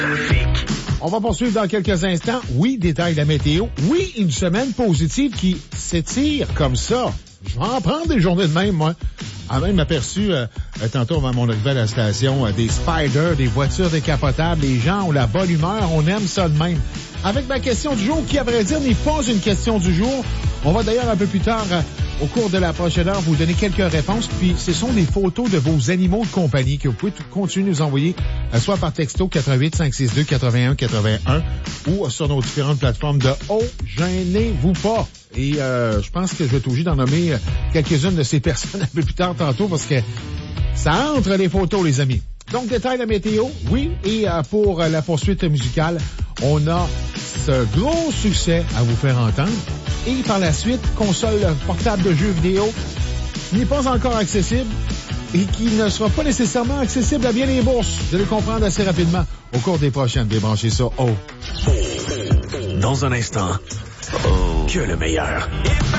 On va poursuivre dans quelques instants. Oui, détail de la météo. Oui, une semaine positive qui s'étire comme ça. Je vais en prendre des journées de même, moi. J'ai même aperçu, tantôt avant mon arrivée à la station, des spiders, des voitures décapotables. Les gens ont la bonne humeur. On aime ça de même. Avec ma question du jour, qui, à vrai dire, n'est pas une question du jour. On va d'ailleurs un peu plus tard, au cours de la prochaine heure, vous donner quelques réponses. Puis, ce sont des photos de vos animaux de compagnie que vous pouvez continuer de nous envoyer, soit par texto 88 562 81 81 ou sur nos différentes plateformes de gênez-vous pas. Et je pense que je vais être obligé d'en nommer quelques-unes de ces personnes un peu plus tard tantôt parce que ça entre les photos, les amis. Donc, détail de la météo, oui. Et pour la poursuite musicale, on a ce gros succès à vous faire entendre. Et par la suite, console portable de jeux vidéo qui n'est pas encore accessible et qui ne sera pas nécessairement accessible à bien les bourses. Vous allez comprendre assez rapidement au cours des prochaines. Débranchez ça. Dans un instant, que le meilleur.